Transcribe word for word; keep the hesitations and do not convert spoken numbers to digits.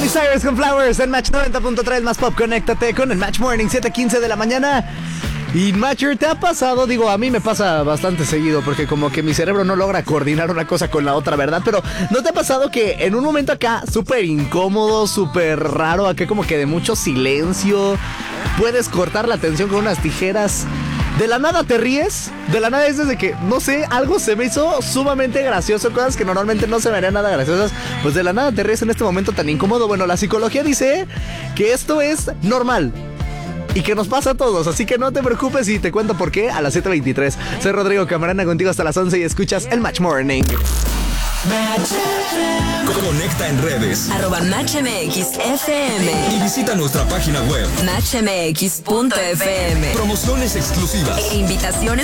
Miley Cyrus con Flowers en Match noventa punto tres más pop. Conéctate con el Match Morning, siete quince de la mañana. Y Matcher, ¿te ha pasado? Digo, a mí me pasa bastante seguido porque como que mi cerebro no logra coordinar una cosa con la otra, ¿verdad? Pero ¿no te ha pasado que en un momento acá súper incómodo, súper raro, acá como que de mucho silencio, puedes cortar la tensión con unas tijeras? De la nada te ríes, de la nada es desde que, no sé, algo se me hizo sumamente gracioso, cosas que normalmente no se me harían nada graciosas, pues de la nada te ríes en este momento tan incómodo. Bueno, la psicología dice que esto es normal y que nos pasa a todos, así que no te preocupes y te cuento por qué a las siete veintitrés. Soy Rodrigo Camarena contigo hasta las once y escuchas el Match Morning. Conecta en redes arroba Match M X F M y visita nuestra página web match m x punto f m. Promociones exclusivas E invitaciones